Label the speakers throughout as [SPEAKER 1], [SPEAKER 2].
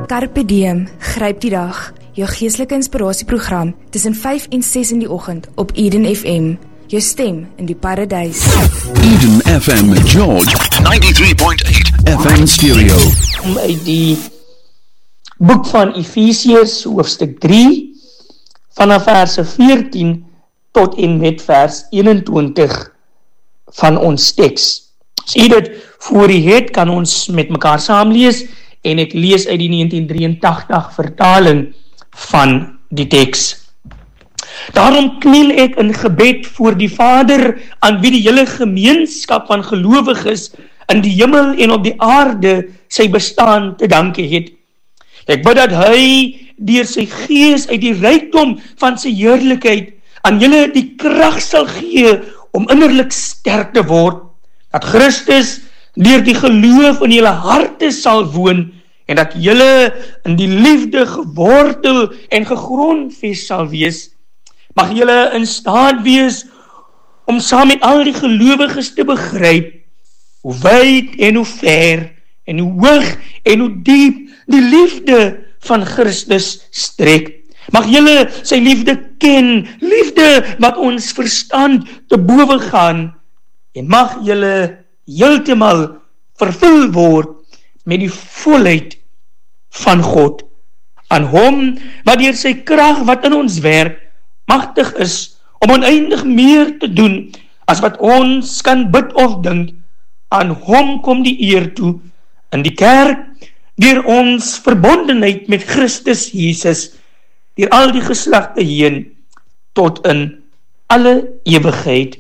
[SPEAKER 1] Carpe Diem, gryp die dag. Jou geestelike inspirasieprogram tussen 5 en 6 in die oggend op Eden FM. Jou stem in die paradys.
[SPEAKER 2] Eden FM George 93.8 FM stereo.
[SPEAKER 3] Uit die boek van Efesiërs hoofstuk 3 vanaf verse 14 tot en met vers 21 van ons teks. As jy dit voor jy het, kan ons met mekaar saam lees en ek lees uit die 1983 vertaling van die teks. Daarom kniel ek in gebed voor die Vader, aan wie die hele gemeenskap van gelowiges in die hemel en op die aarde sy bestaan te danke het. Ek bid dat hy deur sy gees uit die rykdom van sy heerlikheid aan julle die krag sal gee om innerlik sterk te word, dat Christus deur die geloof in julle harte sal woon en dat julle in die liefde gewortel en gegrondves sal wees. Mag julle in staat wees om saam met al die gelowiges te begryp hoe wyd en hoe ver en hoe hoog en hoe diep die liefde van Christus strek. Mag julle sy liefde ken, liefde wat ons verstand te bowe gaan, en mag julle heeltemal vervul word met die volheid van God. Aan hom wat deur sy krag wat in ons werk magtig is om oneindig meer te doen as wat ons kan bid of dink. Aan hom kom die eer toe in die kerk deur ons verbondenheid met Christus Jesus deur al die geslagte heen tot in alle ewigheid.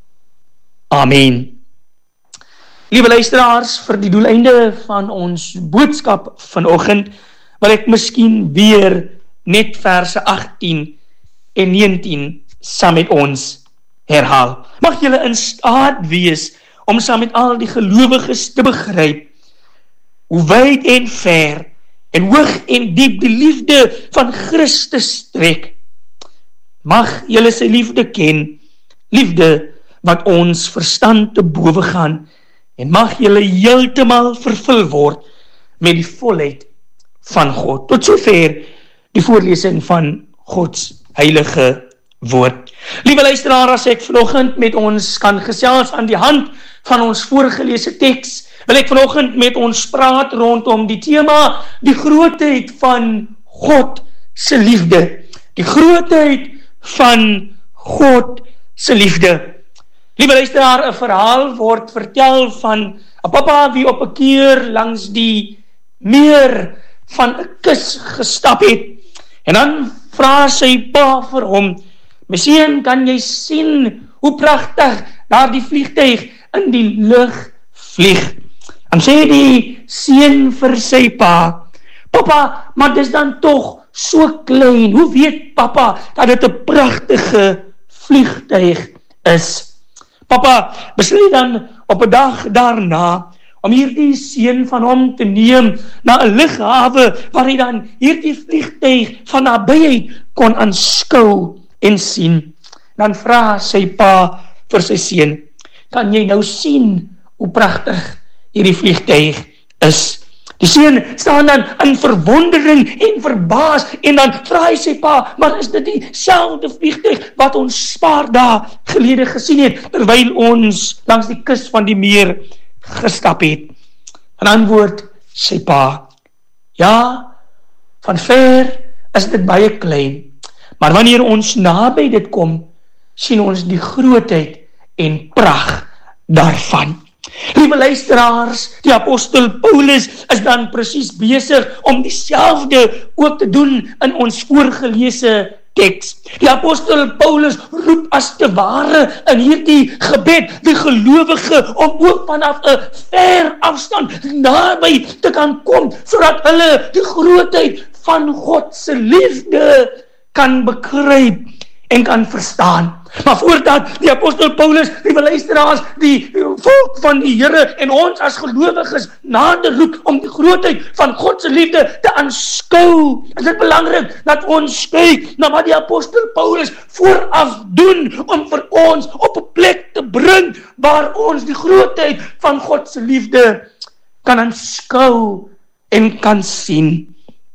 [SPEAKER 3] Amen. Liewe luisteraars, vir die doeleinde van ons boodskap vanoggend wil ek miskien weer net verse 18 en 19 saam met ons herhaal. Mag julle in staat wees om saam met al die gelowiges te begryp hoe wyd en ver en hoog en diep die liefde van Christus strek. Mag julle sy liefde ken, liefde wat ons verstand te bowe gaan, en mag julle heeltemal vervul word met die volheid van God. Tot sover die voorlesing van Gods heilige woord. Liewe luisteraar, as ek vanoggend met ons kan gesels aan die hand van ons voorgelese teks, wil ek vanoggend met ons praat rondom die tema, die grootheid van God se liefde. Die grootheid van God se liefde. Liewe luisteraar, 'n verhaal word vertel van 'n pappa wie op 'n keer langs die meer van 'n kus gestap het. En dan vra sy pa vir hom: "My seun, kan jy sien hoe pragtig daardie vliegtuig in die lug vlieg?" En sê die seun vir sy pa: "Pappa, maar dis dan tog so klein. Hoe weet pappa dat dit 'n pragtige vliegtuig is?" Pappa besluit dan op 'n dag daarna om hierdie seun van hom te neem na 'n lughawe waar hy dan hierdie vliegtuig van nabyheid kon aanskou en sien. Dan vra sy pa vir sy seun: "Kan jy nou sien hoe pragtig hierdie vliegtuig is?" Die seun staan dan in verwondering en verbaas en dan vra hy sy pa: "Maar is dit dieselfde vliegtuig wat ons paar dae gelede gesien het terwyl ons langs die kus van die meer gestap het?" En antwoord sy pa: "Ja, van ver is dit baie klein, maar wanneer ons naby dit kom, sien ons die grootheid en pragt daarvan." Liewe luisteraars, die apostel Paulus is dan presies besig om dieselfde ook te doen in ons voorgelese teks. Die apostel Paulus roep as te ware in hierdie gebed die gelowige om ook vanaf 'n ver afstand naby te kan kom, sodat hulle die grootheid van God se liefde kan begryp en kan verstaan. Maar voordat die apostel Paulus, liewe luisteraars, die volk van die Here en ons as gelowiges nader roep om die grootheid van God se liefde te aanskou, is dit belangrik dat ons kyk na wat die apostel Paulus vooraf doen om vir ons op 'n plek te bring waar ons die grootheid van God se liefde kan aanskou en kan sien.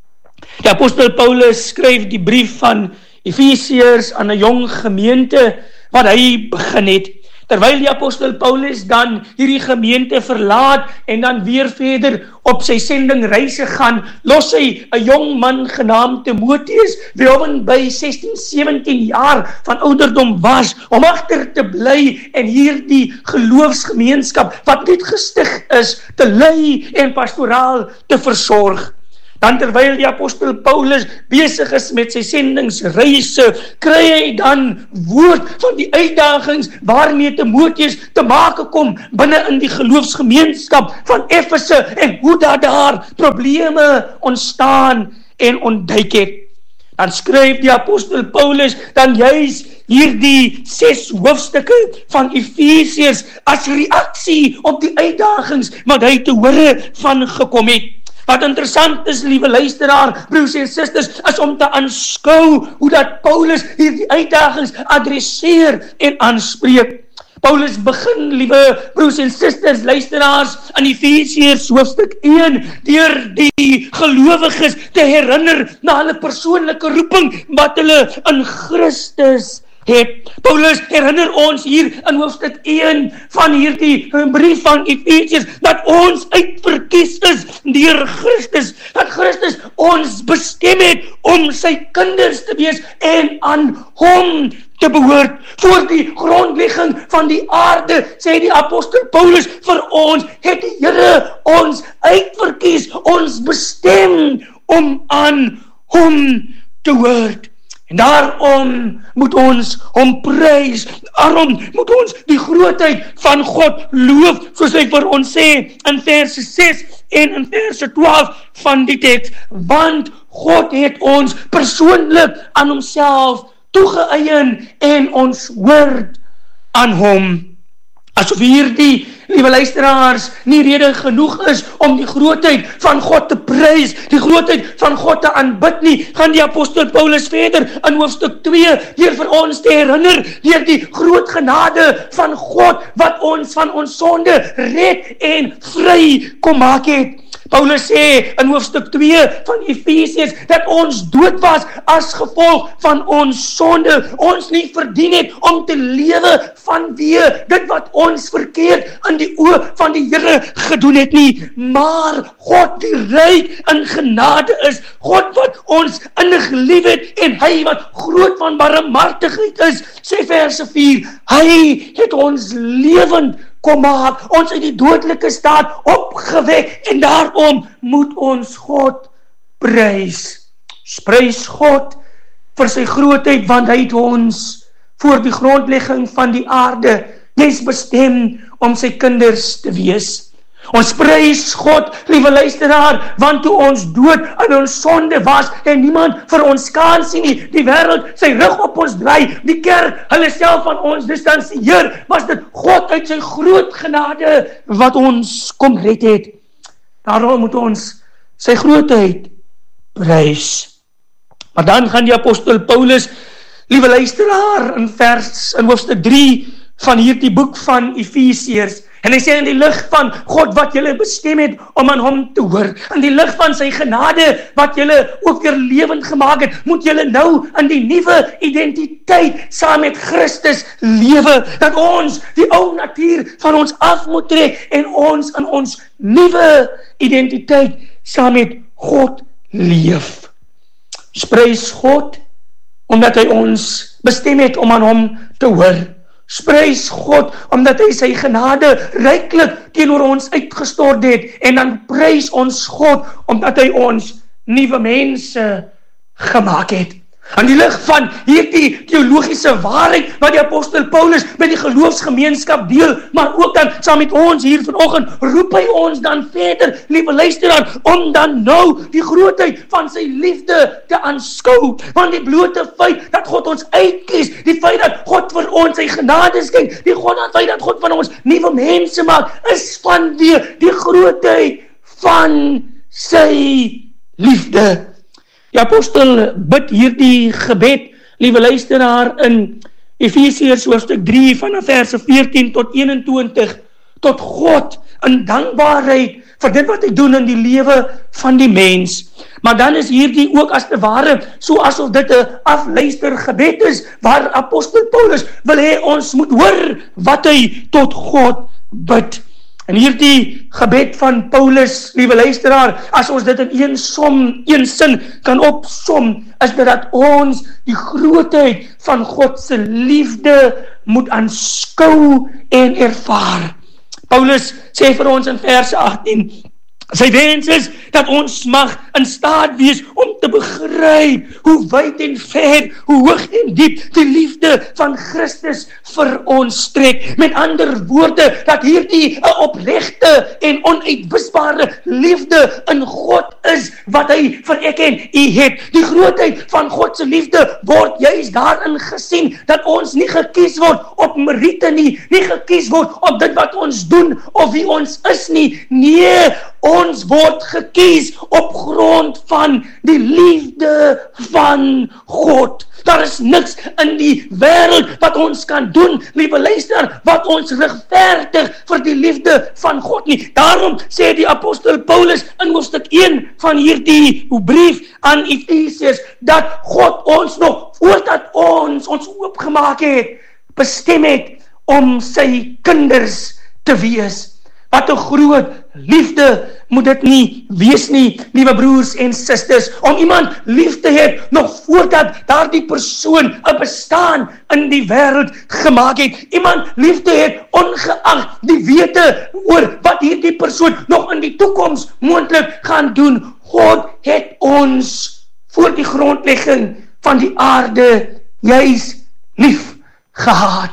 [SPEAKER 3] Die apostel Paulus skryf die brief van Efesiërs aan 'n jong gemeente wat hy begin het. Terwyl die apostel Paulus dan hierdie gemeente verlaat en dan weer verder op sy sendingreise gaan, los hy 'n jong man genaamd Timotheus, wie hom by 16-17 jaar van ouderdom was, om agter te bly en hierdie geloofsgemeenskap wat net gestig is, te lei en pastoraal te versorg. Dan terwyl die apostel Paulus besig is met sy sendingsreise, kry hy dan woord van die uitdagings waarmee Timotheus te make kom binne in die geloofsgemeenskap van Efese en hoe daar probleme ontstaan en ontduik het. Dan skryf die apostel Paulus dan juis hierdie 6 hoofstukke van Efesiërs as reaksie op die uitdagings wat hy te hore van gekom het. Wat interessant is, liewe luisteraar, broers en susters, is om te aanskou hoe dat Paulus hierdie uitdagings adresseer en aanspreek. Paulus begin, liewe broers en susters, luisteraars, in Efesiërs hoofstuk 1, deur die gelowiges te herinner na hulle persoonlike roeping wat hulle in Christus het. Paulus herinner ons hier in hoofstuk 1 van hierdie brief van Efesiërs dat ons uitverkies is deur Christus, dat Christus ons bestem het om sy kinders te wees en aan hom te behoort. Voor die grondlegging van die aarde, sê die apostel Paulus, vir ons het die Here ons uitverkies, ons bestem om aan hom te hoort. En daarom moet ons hom prys, daarom moet ons die grootheid van God loof, soos hy vir ons sê in verse 6 en in verse 12 van die teks, want God het ons persoonlik aan homself toegeëien en ons hoort aan hom. Asof hierdie, liewe luisteraars, nie rede genoeg is om die grootheid van God te prys, die grootheid van God te aanbid nie, gaan die apostel Paulus verder in hoofstuk 2 hier vir ons te herinner, deur die groot genade van God wat ons van ons sonde red en vry kom maak het. Paulus sê in hoofstuk 2 van Efesiërs dat ons dood was as gevolg van ons sonde, ons nie verdien het om te lewe vanweë dit wat ons verkeerd in die oë van die Here gedoen het nie, maar God die ryk in genade is, God wat ons innig liefhet en hy wat groot van barmhartigheid is, sê verse 4, hy het ons lewend kom maak, ons uit die dodelike staat opgewek en daarom moet ons God prys. Prys God vir sy grootheid, want hy het ons voor die grondlegging van die aarde jy's bestem om sy kinders te wees. Ons prys God, liewe luisteraar, want toe ons dood in ons sonde was en niemand vir ons kan sien nie, die wêreld sy rug op ons draai, die kerk hulle self van ons distansieer, was dit God uit sy groot genade wat ons kom red het. Daarom moet ons sy grootheid prys. Maar dan gaan die apostel Paulus, liewe luisteraar, in hoofstuk 3 van hierdie boek van Efesiërs, en hy sê in die lig van God wat julle bestem het om aan hom te hoor, in die lig van sy genade wat julle ook weer lewend gemaak het, moet julle nou in die nuwe identiteit saam met Christus lewe, dat ons die ou natuur van ons af moet trek en ons in ons nuwe identiteit saam met God leef. Prys God omdat hy ons bestem het om aan hom te hoor. Prys God omdat hy sy genade ryklik teenoor ons uitgestort het, en dan prys ons God omdat hy ons nuwe mense gemaak het. In die lig van hierdie teologiese waarheid wat die apostel Paulus met die geloofsgemeenskap deel, maar ook dan saam met ons hier vanoggend, roep hy ons dan verder, liewe luisteraar, om dan nou die grootheid van sy liefde te aanskou. Want die blote feit dat God ons uitkies, die feit dat God vir ons sy genade skenk, die feit dat God van ons nuwe mense maak, is vanweë die grootheid van sy liefde. Die apostel bid hierdie gebed, liewe luisteraar, in Efesiërs hoofstuk 3 vanaf verse 14 tot 21, tot God in dankbaarheid vir dit wat hy doen in die lewe van die mens. Maar dan is hierdie ook as te ware, so asof dit 'n afluistergebed is, waar apostel Paulus wil hê ons moet hoor wat hy tot God bid. En hierdie gebed van Paulus, liewe luisteraar, as ons dit in een sin kan opsom, is dit dat ons die grootheid van God se liefde moet aanskou en ervaar. Paulus sê vir ons in vers 18, sy wens is dat ons mag in staat wees om te begryp hoe wyd en ver, hoe hoog en diep die liefde van Christus vir ons strek. Met ander woorde, dat hierdie 'n opregte en onuitwisbare liefde in God is, wat hy vir ek en u het. Die grootheid van God se liefde word juis daarin gesien, dat ons nie gekies word op meriete nie gekies word op dit wat ons doen, of wie ons is nie. Nee, ons word gekies op grond van die liefde van God. Daar is niks in die wêreld wat ons kan doen, liewe luister, wat ons regverdig vir die liefde van God nie. Daarom sê die apostel Paulus in hoofstuk 1 van hierdie brief aan Efesiërs, dat God ons nog, voordat ons oopgemaak het, bestem het om sy kinders te wees. Wat 'n groot liefde moet dit nie wees nie, liewe broers en susters, om iemand lief te hê, nog voordat daardie persoon 'n bestaan in die wêreld gemaak het. Iemand lief te hê, ongeag die wete oor wat hierdie persoon nog in die toekoms moontlik gaan doen. God het ons voor die grondlegging van die aarde juis lief gehad.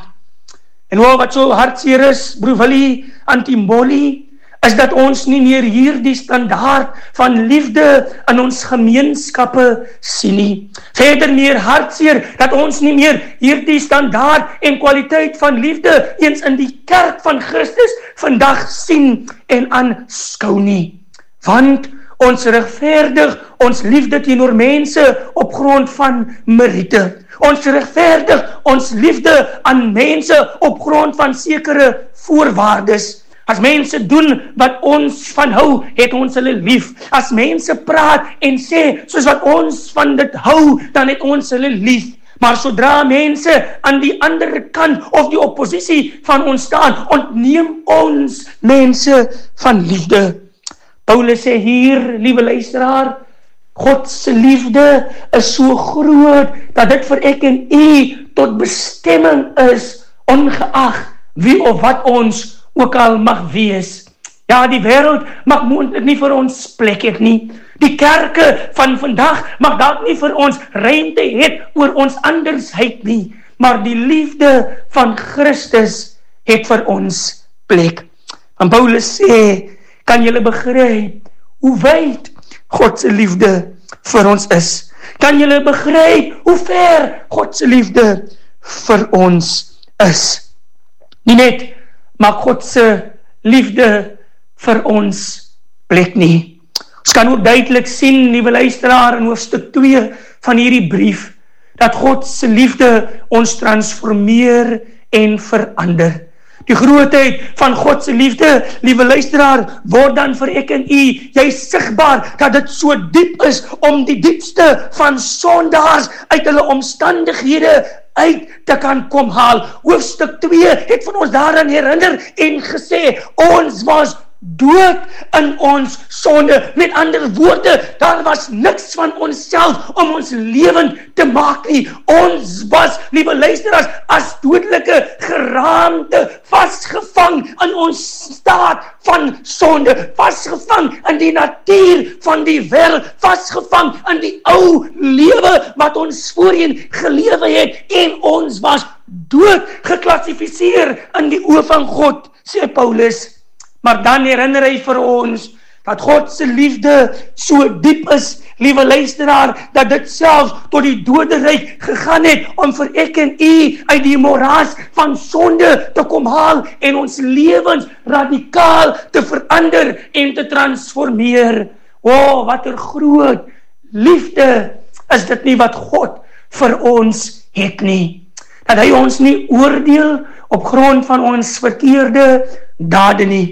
[SPEAKER 3] En wat so hartseer is, broer Willie, Antimoli, is dat ons nie meer hierdie standaard van liefde in ons gemeenskappe sien nie. Verder meer hartseer dat ons nie meer hierdie standaard en kwaliteit van liefde eens in die kerk van Christus vandag sien en aanskou nie. Want ons regverdig ons liefde teenoor mense op grond van meriete. Ons regverdig ons liefde aan mense op grond van sekere voorwaardes. As mense doen wat ons van hou, het ons hulle lief. As mense praat en sê soos wat ons van dit hou, dan het ons hulle lief. Maar sodra mense aan die ander kant of die oppositie van ons staan, ontneem ons mense van liefde. Paulus sê hier, liewe luisteraar, God se liefde is so groot, dat dit vir ek en u tot bestemming is, ongeag wie of wat ons ook al mag wees. Ja, die wêreld mag moontlik nie vir ons plek hê nie. Die kerke van vandag mag dalk nie vir ons ruimte hê oor ons andersheid nie, maar die liefde van Christus het vir ons plek. En Paulus sê, kan julle begryp hoe wyd God se liefde vir ons is? Kan julle begryp hoe ver God se liefde vir ons is? Nie net maak God se liefde vir ons plek nie. Ons kan ook duidelik sien, liewe luisteraar, in hoofstuk 2 van hierdie brief, dat God se liefde ons transformeer en verander. Die grootheid van God se liefde, liewe luisteraar, word dan vir ek en u juist sigbaar, dat dit so diep is, om die diepste van sondaars uit hulle omstandighede uit te kan kom haal. Hoofstuk 2 het van ons daaraan herinner en gesê, ons was dood in ons sonde. Met ander woorde, daar was niks van onsself om ons lewend te maak nie. Ons was, liewe luisteraars, as dodelike geraamte, vasgevang in ons staat van sonde, vasgevang in die natuur van die wêreld, vasgevang in die ou lewe wat ons voorheen gelewe het, en ons was dood geklassifiseer in die oë van God, sê Paulus. Maar dan herinner hy vir ons dat God se liefde so diep is, liewe luisteraar, dat dit selfs tot die doderyk gegaan het om vir ek en u uit die moraas van sonde te kom haal en ons lewens radikaal te verander en te transformeer. O, wat 'n groot liefde is dit nie wat God vir ons het nie. Dat hy ons nie oordeel op grond van ons verkeerde dade nie.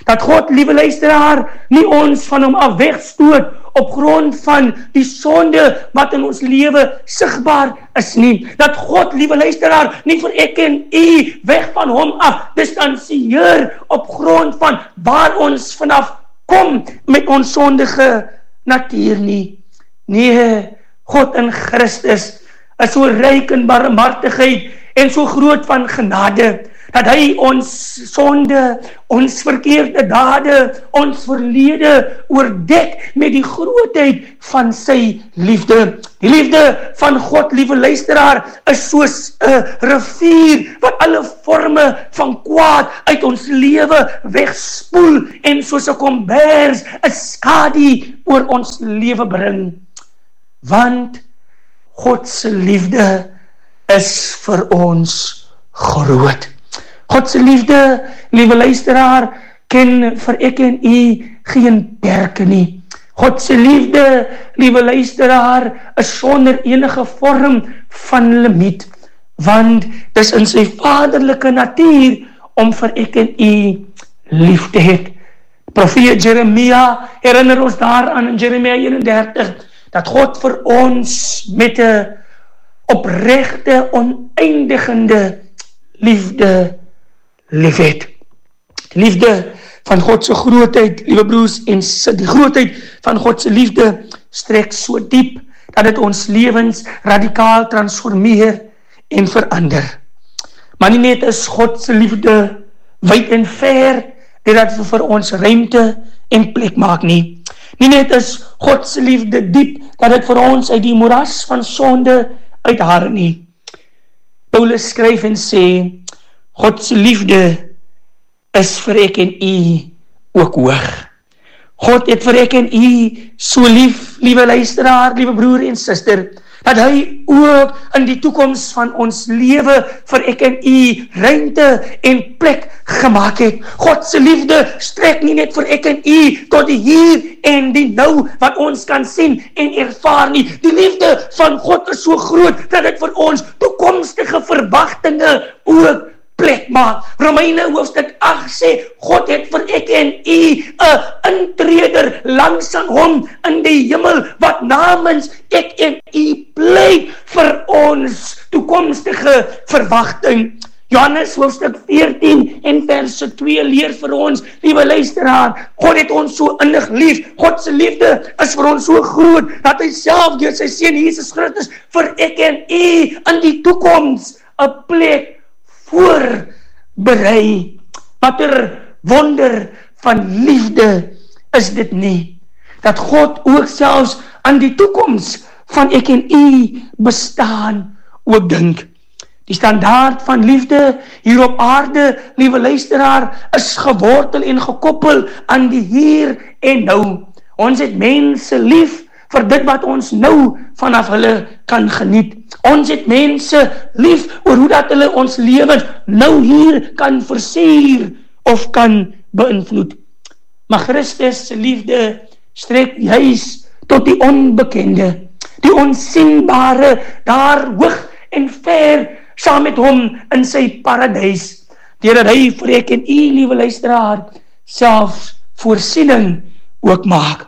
[SPEAKER 3] Dat God, liewe luisteraar, nie ons van hom af wegstoot op grond van die sonde wat in ons lewe sigbaar is nie. Dat God, liewe luisteraar, nie vir ek en u weg van hom af distansieer op grond van waar ons vanaf kom met ons sondige natuur nie. Nee, God in Christus is so ryk in barmhartigheid en so groot van genade, dat hy ons sonde, ons verkeerde dade, ons verlede oordek met die grootheid van sy liefde. Die liefde van God, liewe luisteraar, is soos 'n rivier wat alle forme van kwaad uit ons lewe wegspoel en soos 'n kombers 'n skadu oor ons lewe bring. Want God se liefde is vir ons groot. God se liefde, liewe luisteraar, ken vir ek en u geen perke nie. God se liefde, liewe luisteraar, is sonder enige vorm van limiet, want dis in sy vaderlike natuur om vir ek en u lief te hê. Profeet Jeremia herinner ons daaraan in Jeremia 31, dat God vir ons met 'n opregte, oneindigende liefde liefhet. Die liefde van God se grootheid, liewe broers en susters, die grootheid van God se liefde strek so diep dat dit ons lewens radikaal transformeer en verander. Maar nie net is God se liefde wyd en ver, dat vir ons ruimte en plek maak nie. Nie net is God se liefde diep, dat dit vir ons uit die moeras van sonde uithaal nie. Paulus skryf en sê, God se liefde is vir ek en u ook hoog. God het vir ek en u so lief, liewe luisteraar, liewe broer en suster, dat hy ook in die toekoms van ons lewe vir ek en u ruimte en plek gemaak het. God se liefde strek nie net vir ek en u tot die hier en die nou wat ons kan sien en ervaar nie. Die liefde van God is so groot dat dit vir ons toekomstige verwagtinge ook plek maak. Romeine hoofstuk 8 sê, God het vir ek en u 'n intreder langs aan hom in die hemel, wat namens ek en u pleit vir ons toekomstige verwagting. Johannes hoofstuk 14 en verse 2 leer vir ons, liewe luisteraar, God het ons so innig lief. God se liefde is vir ons so groot, dat hy self deur sy seun Jesus Christus vir ek en u in die toekoms 'n plek voorberei. Watter wonder van liefde is dit nie, dat God ook selfs aan die toekoms van ek en u bestaan ook dink. Die standaard van liefde hier op aarde, liewe luisteraar, is gewortel en gekoppel aan die hier en nou. Ons het mense lief vir dit wat ons nou vanaf hulle kan geniet. Ons het mense lief oor hoe dat hulle ons lewens nou hier kan versier of kan beïnvloed. Maar Christus se liefde strek juis tot die onbekende, die onsienbare, daar hoog en ver saam met hom in sy paradys, deurdat hy vir ek en u, liewe luisteraar, selfs voorsiening ook maak.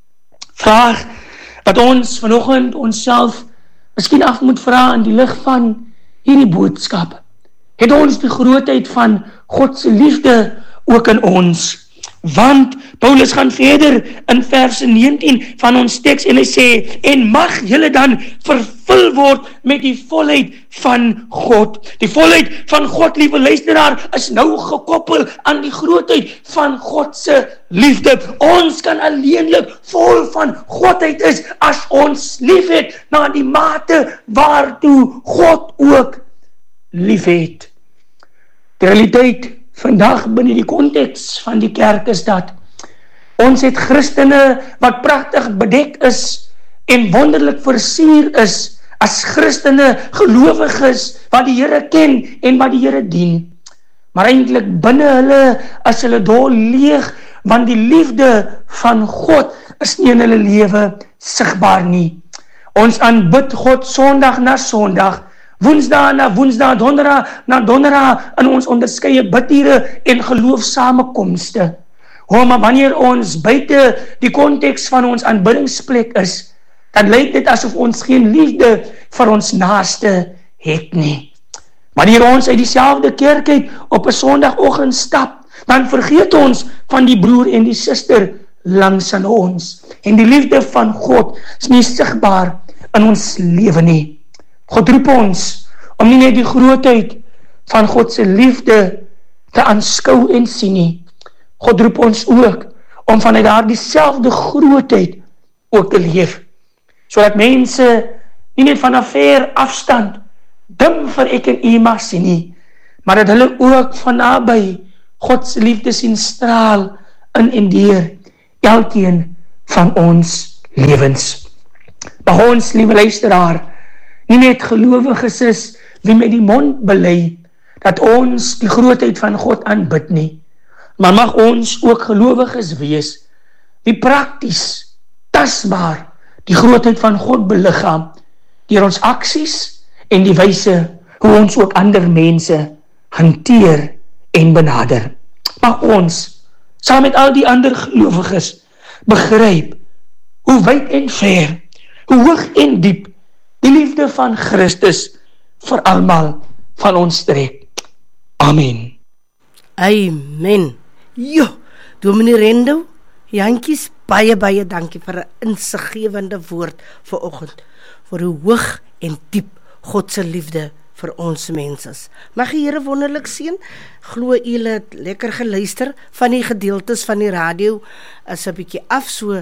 [SPEAKER 3] Vraag wat ons vanoggend onsself miskien af moet vra in die lig van hierdie boodskap. Het ons die grootheid van God se liefde ook in ons? Want Paulus gaan verder in verse 19 van ons teks en hy sê, en mag julle dan vervul word met die volheid van God. Die volheid van God, liewe luisteraar, is nou gekoppel aan die grootheid van God se liefde. Ons kan alleenlik vol van Godheid is as ons lief het na die mate waartoe God ook lief het. Die realiteit vandag binne die konteks van die kerk is dat ons het Christene wat pragtig bedek is en wonderlik versier is as Christene, gelowiges wat die Here ken en wat die Here dien. Maar eintlik binne hulle is hulle dol leeg, want die liefde van God is nie in hulle lewe sigbaar nie. Ons aanbid God Sondag na Sondag, Woensdae na Woensdae, Donderdag na Donderdag in ons onderskeie bidure en geloofsamekomste. Maar wanneer ons buite die konteks van ons aanbiddingsplek is, dan lyk dit asof ons geen liefde vir ons naaste het nie. Wanneer ons uit dieselfde kerk uit op 'n Sondagoggend stap, dan vergeet ons van die broer en die suster langs aan ons. En die liefde van God is nie sigbaar in ons lewe nie. God roep ons om nie net die grootheid van God se liefde te aanskou en sien nie. God roep ons ook om vanuit daardie selfde grootheid ook te leef, sodat mense nie net van 'n ver afstand dim vir ek en u mag sien nie, maar dat hulle ook van naby God se liefde sien straal in en deur elkeen van ons lewens. Maar ons, liewe luisteraar, nie net gelowiges is wie met die mond bely dat ons die grootheid van God aanbid nie, maar mag ons ook gelowiges wees wie prakties, tasbaar die grootheid van God beliggaam deur ons aksies en die wyse hoe ons ook ander mense hanteer en benader. Mag ons, saam met al die ander gelowiges, begryp hoe wyd en ver, hoe hoog en diep die liefde van Christus vir almal van ons trek. Amen.
[SPEAKER 4] Amen. Jo, Dominee Rendo, Jantjies, baie dankie vir 'n insiggewende woord vanoggend, vir hoe hoog en diep God se liefde vir ons mens is. Mag die Here wonderlik seën. Glo julle het lekker geluister van die gedeeltes van die radio, is 'n bietjie af, so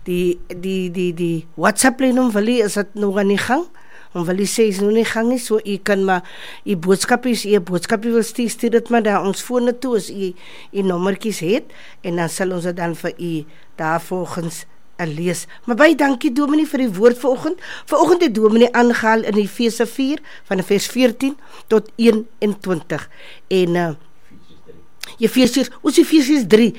[SPEAKER 4] die WhatsApp lyn om Willie, is dit nog aan die gang? Om Willie sê, is nog nie gang nie, so u kan maar, u boodskappies wil stuur dit maar daar ons fone toe, as u nommertjies het, en dan sal ons dit dan vir u daar volgens lees. Maar baie dankie Dominee vir die woord vanoggend. Vanoggend het Dominee aangehaal in Efesiërs 4 van vers 14 tot 21 en Efesiërs 3,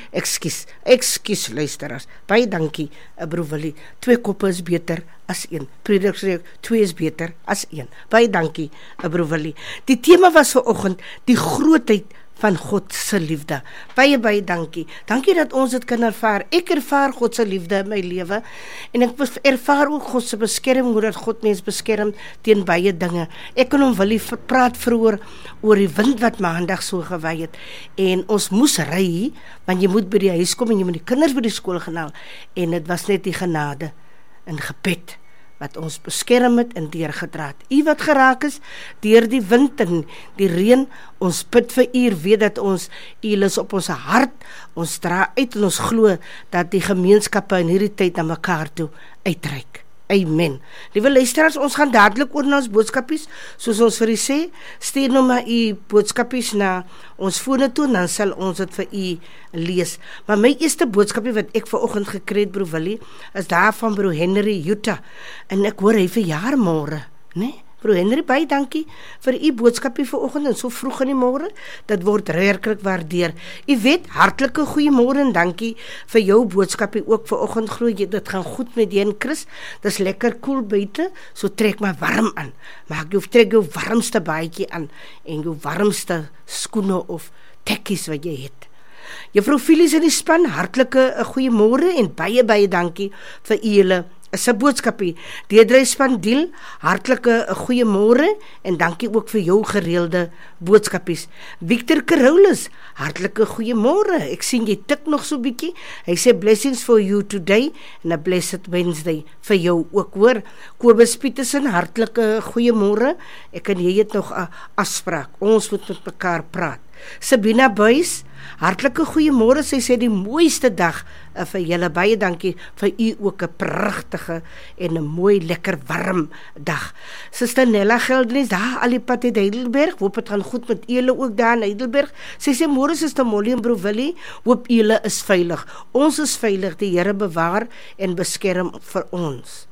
[SPEAKER 4] ekskuus luisteraars. Baie dankie, broer Willie. 2 koppe is beter as 1. Prediker 2 is beter as 1. Baie dankie, broer Willie. Die tema was vanoggend die grootheid van God se liefde. Baie dankie. Dankie dat ons dit kan ervaar. Ek ervaar God se liefde in my lewe en ek ervaar ook God se beskerming, hoe dat God mens beskerm teen baie dinge. Ek kan hom Willie praat vroeër oor die wind wat maandag so gewaai het en ons moes ry, want jy moet by die huis kom en jy moet die kinders by die skool gaan haal en dit was net die genade en gebed wat ons beskerm het en deurgedra het. U wat geraak is deur die wind en die reën, ons bid vir u, weet dat ons u is op ons hart, ons dra uit en ons glo dat die gemeenskappe in hierdie tyd na mekaar toe uitreik. Amen. Liewe luisteraars, ons gaan dadelik oor na ons boodskapies, soos ons vir u sê, stuur nou maar u boodskapies na ons fone toe, dan sal ons dit vir u lees. Maar my eerste boodskapie wat ek vanoggend gekry het, broer Willie, is daar van broer Henry Utah, en ek hoor hy verjaar môre, né? Broer Henry, baie dankie vir u boodskapie vanoggend en so vroeg in die môre. Dit word werklik waardeer. U weet, hartlike goeiemôre en dankie vir jou boodskapie ook vanoggend. Glo jy dit gaan goed met jy en Chris? Dis lekker koel buite, so trek maar warm aan. Trek jou warmste baadjie aan en jou warmste skoene of tekkies wat jy het. Juffrou Phyllis in die span, hartlike goeiemôre en baie dankie vir julle is 'n boodskapie. Deedrey Spandiel, hartlike goeiemôre en dankie ook vir jou gereelde boodskapies. Victor Carolus, hartlike goeiemôre. Ek sien jy tik nog so bietjie. Hy sê blessings for you today and a blessed Wednesday vir jou ook hoor. Kobus Pietersen, hartlike goeiemôre. Ek en jy het nog 'n afspraak. Ons moet met mekaar praat. Sabina Buys, hartlike goeiemôre. Sy sê die mooiste dag vir julle. Baie dankie vir u ook 'n pragtige en 'n mooi lekker warm dag. Suster Nella Geldenis, daar al die pad uit Heidelberg. Hoop dit gaan goed met julle ook daar in Heidelberg. Sy sê môre Suster Molly en broer Willie, hoop julle is veilig. Ons is veilig. Die Here bewaar en beskerm vir ons.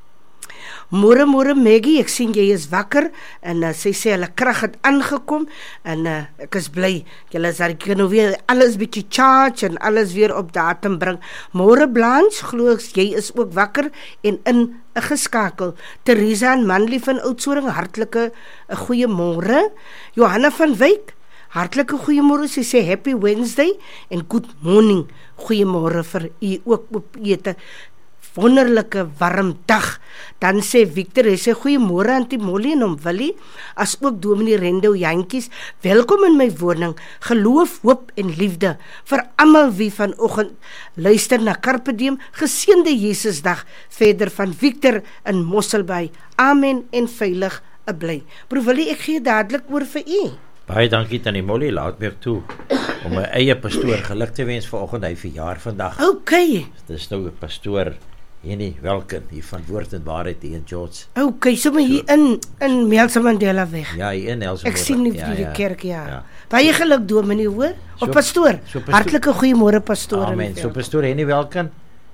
[SPEAKER 4] Môre Maggie, ek sien jy is wakker en sy sê hulle krag het aangekom en ek is bly, julle is daar, ek kan nou weer alles bietjie charge en alles weer op datum bring. Môre Blanche, glo jy is ook wakker en in geskakel. Teresa en Manlief van Oudtshoorn, hartlike goeiemôre. Johanna van Wyk, Hartlike goeiemôre, sy sê happy Wednesday en good morning. Goeiemôre vir u ook op ete. Wonderlike warm dag. Dan sê Victor, hy sê goeiemôre aan Molly en Willie, as ook Dominee Rendo Jantjies. Welkom in my woning. Geloof, hoop en liefde vir almal wie vanoggend luister na Carpe Diem. Geseënde Jesusdag verder van Victor in Mosselbaai. Amen en veilig bly. Broer Willie, ek gee dadelik oor vir u.
[SPEAKER 5] Baie dankie Tannie Molly, laat my toe om my eie pastoor geluk te wens vanoggend, hy verjaar vandag.
[SPEAKER 4] Okay.
[SPEAKER 5] Dis nou 'n pastoor Henny Welken, hier van Woord en Waarheid hier in George.
[SPEAKER 4] Okay, sommer hier in Nelson Mandela weg.
[SPEAKER 5] Ja, hier in Nelson.
[SPEAKER 4] Ek sien nie die kerk, ja. Baie geluk Dominee, hoor? Of pastoor.
[SPEAKER 5] pastoor.
[SPEAKER 4] Hartlike goeiemôre pastoor.
[SPEAKER 5] Amen. So pastoor Henny Welken,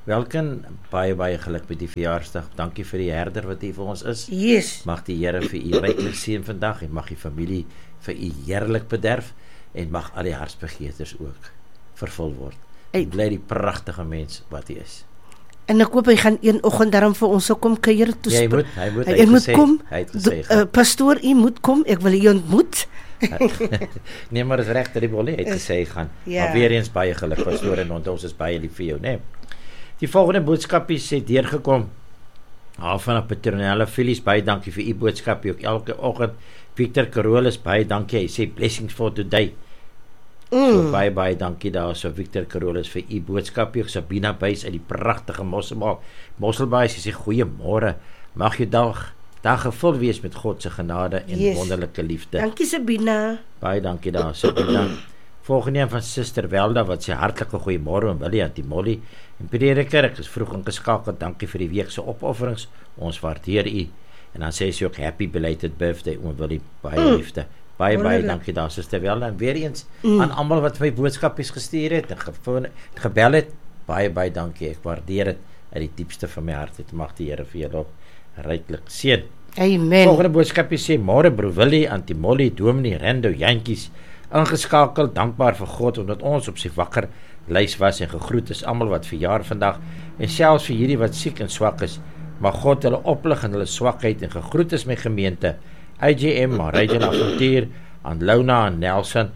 [SPEAKER 5] baie geluk met die verjaarsdag. Dankie vir die herder wat hier vir ons is.
[SPEAKER 4] Yes.
[SPEAKER 5] Mag die Here vir u ryklik seën vandag en mag die familie vir u heerlik bederf en mag al die hartsbegeertes ook vervul word. Ek bly die pragtige mens wat hy is.
[SPEAKER 4] En ek hoop hy gaan een oggend daarom vir ons kom kuier toe.
[SPEAKER 5] Ja, hy moet kom. Hy het gesê,
[SPEAKER 4] pastoor, u moet kom, ek wil u ontmoet.
[SPEAKER 5] Nee, maar dis reg dat die Molly het gesê hy gaan. Maar weer eens baie geluk pastoor en ons is baie lief vir jou, né? Die volgende boodskapie sê deurgekom. Van 'n Petronella Phyllis, baie dankie vir u boodskap ook elke oggend. Victor Carolus, baie dankie. Hy sê blessings for today. So baie dankie daar so Victor Carolus vir u boodskap. Sabina Buys uit die pragtige Mosselbaai, sy sê goeiemôre. Mag jou dag gevul wees met God se genade en wonderlike liefde.
[SPEAKER 4] Dankie Sabina.
[SPEAKER 5] Baie dankie daar Sabina. Volgende een van Suster Welda wat sê hartlike goeiemôre aan Willie, aan Molly en Prediker. Ek is vroeg ingeskakel. Dankie vir die week se opofferings. Ons waardeer u. En dan sê sy ook happy belated birthday oom Willie. Baie liefde. Baie dankie daar Suster Welda en weer eens aan almal wat my boodskapies gestuur het en gebel het. Baie dankie. Ek waardeer dit uit die diepste van my hart. Dit mag die Here vir julle ryklik seën.
[SPEAKER 4] Amen.
[SPEAKER 5] Volgende boodskapie sê môre broer Willie, Auntie Molly, Dominee Rendo Jantjies ingeskakel, dankbaar vir God omdat ons op sy wakker lys was en gegroet is almal wat verjaar vandag en selfs vir hierdie wat siek en swak is. Mag God hulle oplig in hulle swakheid en gegroet is my gemeente. IGM, Marijn Avontuur, aan Lona en Nelson,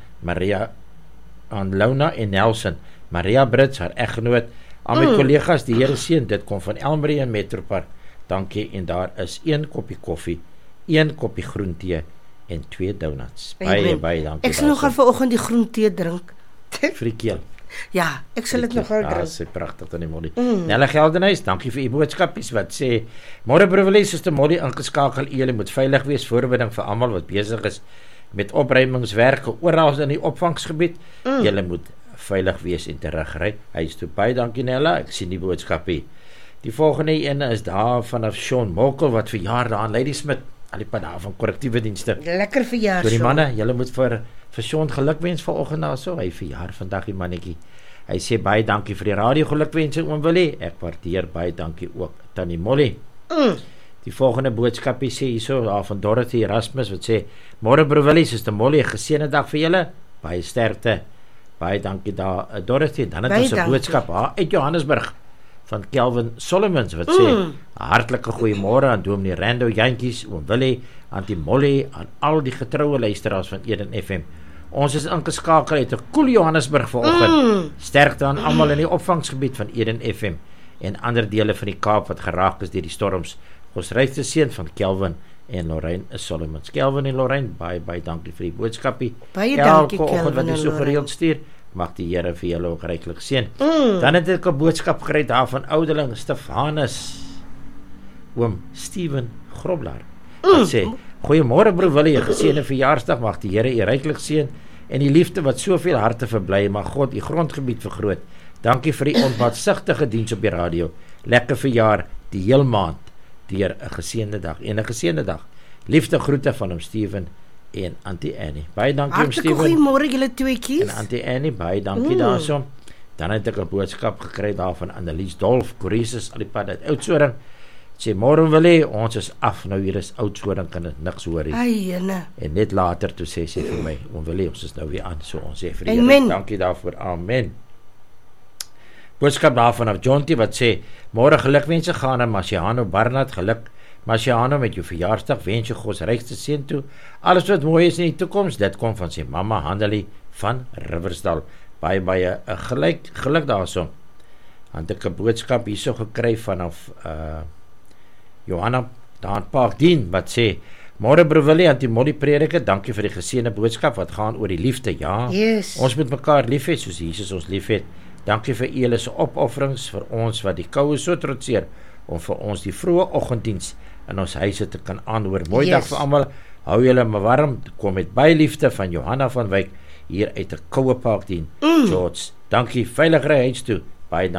[SPEAKER 5] Maria Brits, haar eggenoot, aan my kollegas, die Here seën, dit kom van Elmarie en Metropark. Dankie, en daar is 1 koppie koffie, 1 koppie groentee en 2 donuts. Baie dankie.
[SPEAKER 4] Ek sal nog vanoggend die groentee drink.
[SPEAKER 5] Frikeel.
[SPEAKER 4] Ja, ek sal dit nog drink.
[SPEAKER 5] Ja, sy pragtig aan die Molly. Nelle Geldenhuis, dankie vir u boodskapies wat sê, môre broer Willie, Suster Molly ingeskakel, julle moet veilig wees, voorbereiding vir almal wat besig is met opruimingswerke oral in die opvangsgebied. Julle moet veilig wees en terugry. Hy is toe baie dankie Nella, ek sien die boodskapie. Die volgende ene is daar vanaf Sean Mokkel wat verjaar daar aan Ladysmith, al die pad daar van korrektiewe dienste.
[SPEAKER 4] Lekker verjaar.
[SPEAKER 5] So die manne, julle moet vir Sean gelukwens vanoggend daarso. Hy verjaar vandag die mannetjie. Hy sê baie dankie vir die radio gelukwensing oom Willie. Ek waardeer baie dankie ook Tannie Molly. Die volgende boodskapie sê hierso daar van Dorothy Erasmus wat sê môre broer Willie, Suster Molly, 'n geseënde dag vir julle. Baie sterkte. Baie dankie daar Dorothy. Dan het ons 'n boodskap uit Johannesburg van Kelvin Solomons wat sê hartlike goeiemôre aan Dominee Rando Jantjies, oom Willie, Auntie Molly, aan al die getroue luisteraars van Eden FM. Ons is ingeskakel uit 'n koel Johannesburg vanoggend. Sterkte aan almal in die opvangsgebied van Eden FM en ander dele van die Kaap wat geraak is deur die storms. Ons ryste seën van Kelvin en Lorraine Solomons. Kelvin en Lorraine, baie dankie vir die boodskapie.
[SPEAKER 4] Baie dankie
[SPEAKER 5] Kelvin wat jy so gereeld stuur. Mag die Here vir julle ook ryklik seën. Dan het ek 'n boodskap gekry daar van ouderling Stefanus, oom Steven Grobler. Wat sê: "Goeiemôre broer Willie, 'n geseënde verjaarsdag. Mag die Here u ryklik seën en die liefde wat soveel harte verbly, mag God u grondgebied vergroot. Dankie vir die onbaatsigtige diens op die radio. Lekker verjaar die heel maand deur 'n geseënde dag en 'n geseënde dag. Liefde groete van hom Steven en Auntie Annie." Baie dankie om Steven.
[SPEAKER 4] Goeiemôre julle tweeetjies.
[SPEAKER 5] En Auntie Annie, baie dankie daarso. Dan het ek 'n boodskap gekry daar van Annelies Dolf, Corisus al die pad uit Oudtshoorn. Sê môre Willie, ons is af nou, hier is Oudtshoorn, kan dit niks hoor nie.
[SPEAKER 4] Ayene.
[SPEAKER 5] En net later toe sê sy vir my, "Oom Willie, ons is nou weer aan." So ons sê vir die
[SPEAKER 4] Here,
[SPEAKER 5] dankie daarvoor. Amen. Boodskap daar van John T wat sê: "Môre gelukwense gaan aan Marciano Barnard, geluk Marciano, met jou verjaarsdag wens jy God se rykste seën toe. Alles wat mooi is in die toekoms, dit kom van sy mamma Handelie van Riversdal. Baie geluk daarso. Want ek 'n boodskap hierso gekry vanaf Johanna daar in Parkdien wat sê: "Môre broer Willie, Antimolly prediker, dankie vir die geseënde boodskap wat gaan oor die liefde." Ja,
[SPEAKER 4] Yes.
[SPEAKER 5] Ons moet mekaar lief hê soos Jesus ons liefhet. Dankie vir julle se opofferings vir ons wat die koue so trotseer om vir ons die vroeë oggenddiens in ons huise te kan aanhoor. Mooi dag vir almal. Hou julle maar warm. Kom met baie liefde van Johanna van Wyk hier uit 'n koue Parkdien. George, dankie. Veilig ry huis toe. Baie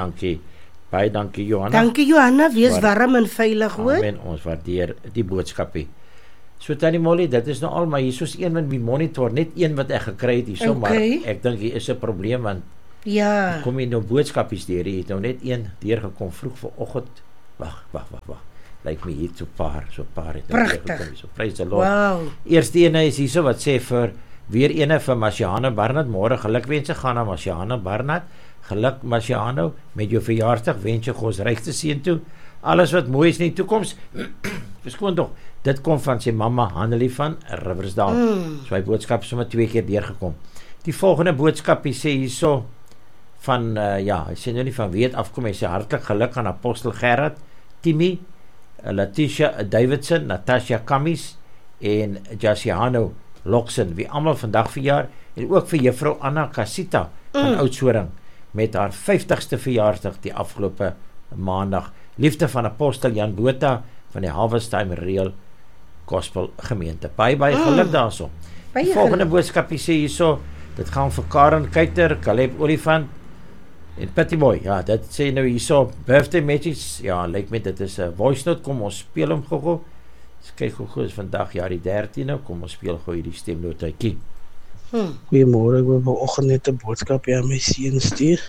[SPEAKER 5] dankie Johanna.
[SPEAKER 4] Dankie Johanna, wees warm en veilig hoor.
[SPEAKER 5] Amen, ons waardeer die boodskapie. So Tannie Molly, dit is nou al maar hier soos een met die monitor, net een wat ek gekry het hierso, maar ek dink hier is 'n probleem want
[SPEAKER 4] ja,
[SPEAKER 5] kom jy nou boodskapies deur, jy het nou net een deurgekom vroeg vanoggend. Wag. Lyk my hier so paar het nou deurgekom. So praise the Lord.
[SPEAKER 4] Wow.
[SPEAKER 5] Eerste ene is hierso wat sê vir weer ene vir Marciano Barnard, môre gelukwense gaan aan Marciano Barnard. Geluk Marciano met jou verjaarsdag, wens jy God se rykste seën toe. Alles wat mooi is in die toekoms. Verskoon tog. Dit kom van sy mamma Handelie van Riversdal. So hy boodskap sommer 2 keer deurgekom. Die volgende boodskapie sê hierso van hy sê nou nie van wie dit afkom, hy sê hartlik geluk aan Apostel Gerard, Timmy, Letitia Davidson, Natasha Kamis en Jasiano Loksen, wie almal vandag verjaar, en ook vir juffrou Anna Casita van Oudtshoorn met haar 50ste verjaarsdag die afgelope maandag. Liefde van Apostel Jan Botha van die Harvest Time Real Gospel gemeente. Baie geluk daarso. Die volgende boodskapie sê hierso, dit gaan vir Karen Keiter, Caleb Olifant en Patty Boy. Ja, dit sê nou hierso, birthday message. Ja, lyk my dit is 'n voice note, kom ons speel hom gou. Kyk hoe is vandag jaar die 13e, kom ons speel gou hierdie stemnotetjie.
[SPEAKER 6] Goeiemôre, ek wil vanoggend net 'n boodskap aan my seun stuur.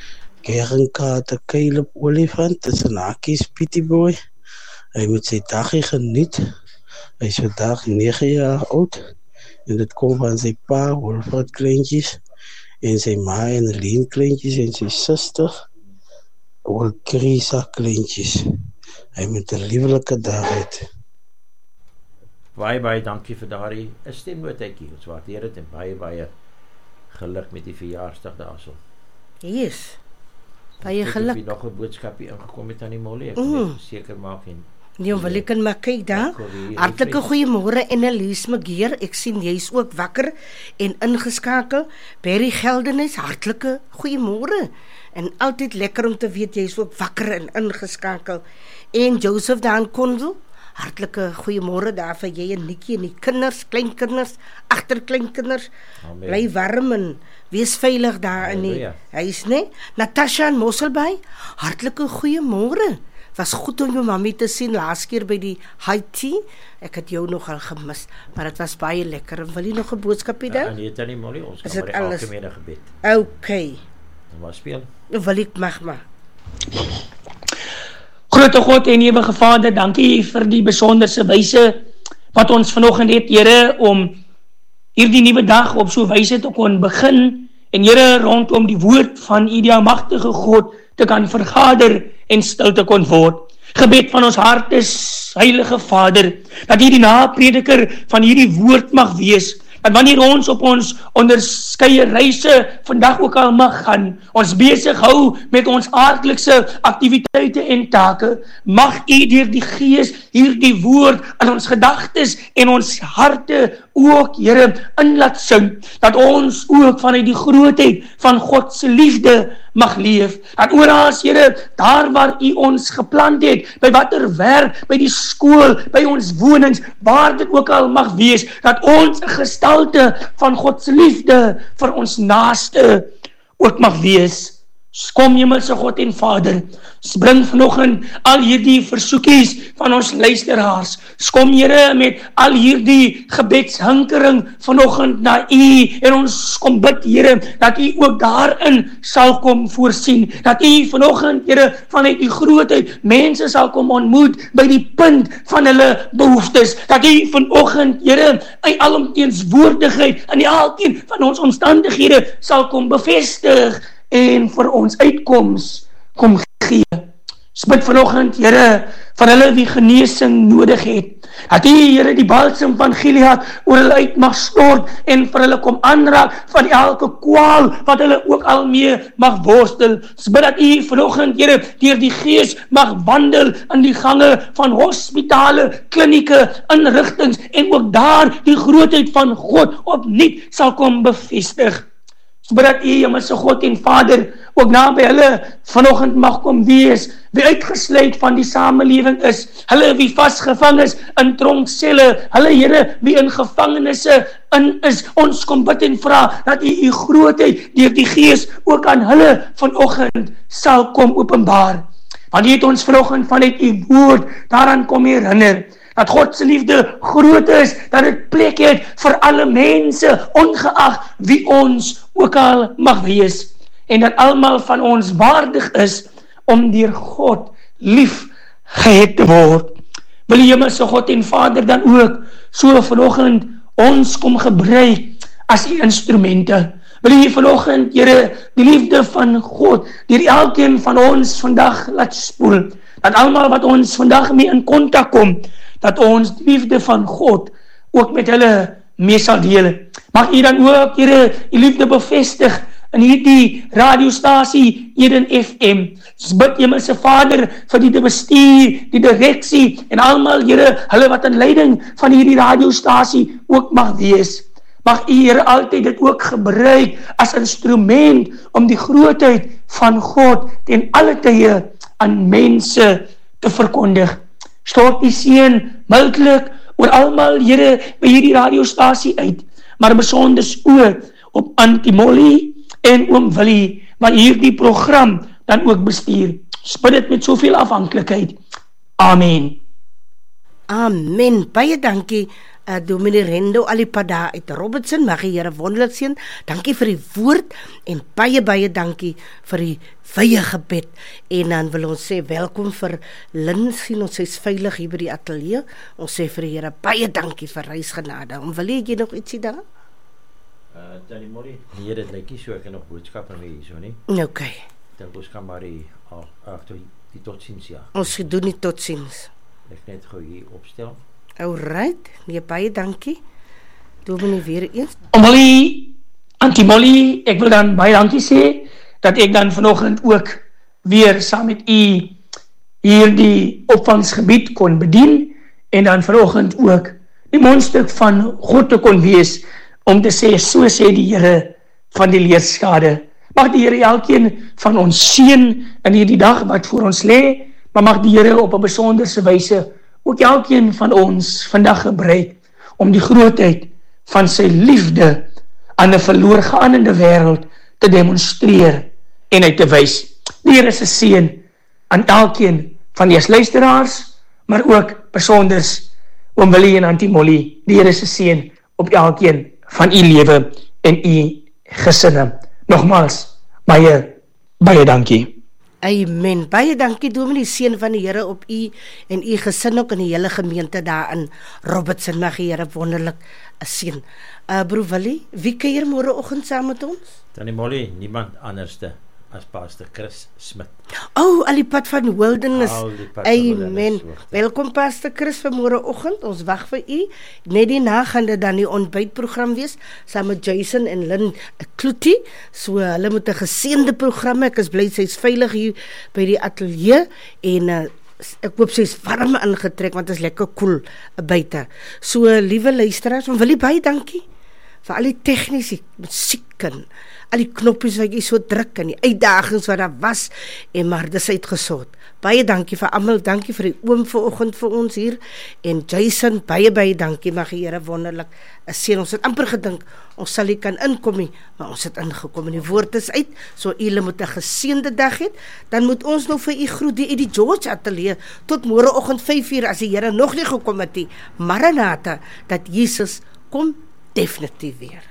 [SPEAKER 6] Kernkaart Caleb Olifant, dit is 'n hakies Patty Boy. Hy moet sy dagie geniet. Hy is vandag 9 jaar oud en dit kom van sy pa Wolfert kleintjies en sy ma en Lien kleintjies en sy suster Krisa kleintjies. Hy moet 'n lieflike dag hê.
[SPEAKER 5] Baie dankie vir daardie stemnotetjie. Ons waardeer dit en baie geluk met die verjaarsdag daarso.
[SPEAKER 4] Yes. Baie geluk.
[SPEAKER 5] Ek het nog 'n boodskapie ingekom met aan die Molly. Ek wil seker maak en
[SPEAKER 4] nee, wil ek kan maar kyk daar. Hartlike goeiemôre Annelies Magier. Ek sien jy's ook wakker en ingeskakel. Berry Geldenis, hartlike goeiemôre. En altyd lekker om te weet jy's ook wakker en ingeskakel. En Joseph Dan Kondel, hartlike goeiemôre daar vir jy en Nikkie en die kinders, kleinkinders, agterkleinkinders. Bly warm en wees veilig daar in die huis, né? Natasha en Mosselbaai, hartlike goeiemôre. Was goed om jou mami te sien laas keer by die Haiti. Ek het jou nogal gemis, maar dit was baie lekker. En wil jy nog 'n boodskapie dan?
[SPEAKER 5] Nee, Tannie Molly, ons gaan maar die algemene gebed.
[SPEAKER 4] Okay.
[SPEAKER 5] Dan maar speel.
[SPEAKER 4] Wil ek mag maar.
[SPEAKER 3] Grote God en ewige Vader, dankie vir die besonderse wyse wat ons vanoggend het, Here, om hierdie nuwe dag op so wyse te kon begin en Here rondom die woord van U die almagtige God te kan vergader en stil te kon word. Gebed van ons hart is, Heilige Vader, dat U die naprediker van hierdie woord mag wees, dat wanneer ons op ons onderskeie reise vandag ook al mag gaan, ons besig hou met ons aardlikse aktiwiteite en take, mag U deur die Gees hierdie woord in ons gedagtes en ons harte ook, Here, in laat sink, dat ons ook vanuit die grootheid van God se liefde mag leef, dat oral, Here, daar waar U ons geplant het, by watter werk, by die skool, by ons wonings, waar dit ook al mag wees, dat ons 'n gestalte van God se liefde vir ons naaste ook mag wees. Kom Hemelse God en Vader, bring vanoggend al hierdie versoekies van ons luisteraars. Kom Here met al hierdie gebedshinkering vanoggend na U en ons kom bid Here dat U ook daarin sal kom voorsien. Dat U vanoggend Here vanuit U grootheid mense sal kom ontmoet by die punt van hulle behoeftes. Dat U vanoggend Here uit alomteenswoordigheid in elkeen van ons omstandighede sal kom bevestig en vir ons uitkoms kom gee. Bid vanoggend, Here, vir hulle wie genesing nodig het. Dat U, Here, die balsem van Gilead oor hulle uit mag stort en vir hulle kom aanraak van elke kwaal wat hulle ook al mee mag worstel. Bid dat U vanoggend, Here, deur die Gees mag wandel in die gange van hospitale, klinieke, inrigtings en ook daar die grootheid van God opnuut sal kom bevestig. Bid dat U, Hemelse God en Vader, ook na by hulle vanoggend mag kom wees, wie uitgesluit van die samelewing is, hulle wie vasgevang is in tronkselle, hulle Here wie in gevangenisse in is, ons kom bid en vra dat U grootheid deur die Gees ook aan hulle vanoggend sal kom openbaar. Want U het ons vanoggend vanuit U woord daaraan kom herinner, dat God se liefde groot is, dat dit plek het vir alle mense, ongeag wie ons ook al mag wees, en dat almal van ons waardig is om deur God lief gehet te word. Wil U, Hemelse God en Vader, dan ook so vanoggend ons kom gebruik as U instrumente. Wil U vanoggend, Here, die liefde van God deur elkeen van ons vandag laat spoel, dat almal wat ons vandag mee in kontak kom, dat ons die liefde van God ook met hulle mee sal deel. Mag U dan ook, Here, U liefde bevestig in hierdie radiostasie Eden FM. Bid, Hemelse Vader, vir die bestuur, die direksie en almal, Here, hulle wat in leiding van hierdie radiostasie ook mag wees. Mag U, Here, altyd dit ook gebruik as instrument om die grootheid van God ten alle tye aan mense te verkondig. Stort die seën mildlik oor almal, Here, by hierdie radiostasie uit, maar besonder ook op Auntie Molly en Oom Willie, wat hierdie program dan ook bestuur. Bid dit met soveel afhanklikheid. Amen.
[SPEAKER 4] Amen. Baie dankie, Dominee Rendo Alipada uit Robertson, mag die Here wonderlik seën. Dankie vir die woord en baie dankie vir die wye gebed. En dan wil ons sê welkom vir Lynn, sien ons is veilig hier by die ateljee. Ons sê vir die Here baie dankie vir reisgenade. Wil jy nog ietsie daar?
[SPEAKER 5] Tannie Molly, nee, dit lyk nie so, ek kan nog boodskappe mee hier so nie.
[SPEAKER 4] OK.
[SPEAKER 5] Dan ons kan maar die totsiens, ja.
[SPEAKER 4] Ons doen die totsiens.
[SPEAKER 5] Ek net gou hier opstel.
[SPEAKER 4] Alright, nee, baie dankie. Doen we nie weer eens.
[SPEAKER 3] Auntie Molly, ek wil dan baie dankie sê, dat ek dan vanoggend ook weer saam met U hierdie opvangsgebied kon bedien, en dan vanoggend ook die mondstuk van God te kon wees, om te sê, so sê die Here van die leerskade. Mag die Here elkeen van ons seën in hierdie dag wat voor ons lê, maar mag die Here op 'n besonderse wyse ook elkeen van ons vandag gebruik om die grootheid van sy liefde aan 'n verlore gaande wêreld te demonstreer en uit te wys. Die Here se seën aan elkeen van die luisteraars, maar ook besonders Oom Willie en Auntie Molly. Die Here se seën op elkeen van U lewe en U gesinne. Nogmaals, baie dankie.
[SPEAKER 4] Amen. Baie dankie, Dominee, seën van die Here op U en U gesin ook in die hele gemeente daar in Robertson. Mag die Here wonderlik seën. Broer Willie, wie kuier môreoggend saam met ons?
[SPEAKER 5] Tannie Molly, niemand anderste as Pastor Chris Smit.
[SPEAKER 4] Al die pad van Wilderness. Amen. Welkom Pastor Chris vir môreoggend. Ons wag vir U. Net die gaan dit dan die ontbytprogram wees saam met Jason en Lynn Kluti. So hulle moet 'n geseënde program. Ek is bly sy's veilig hier by die ateljee en ek hoop sy's warm aangetrek want dit is lekker koel buite. So liewe luisteraars, wil jy baie dankie vir al die tegniese musiek en al die knoppies wat jy so druk en die uitdagings wat daar was, en maar dis uitgesort. Baie dankie vir almal, dankie vir die oom vanoggend vir ons hier, en Jason, baie dankie, mag die Here wonderlik seën. Ons het amper gedink, ons sal nie kan inkom nie, maar ons het ingekom en die woord is uit, so julle moet 'n geseënde dag hê. Dan moet ons nou vir u groet die Eddie George ateljee, tot môreoggend 5:00 as die Here nog nie gekom het nie. Maranatha, dat Jesus kom definitief weer.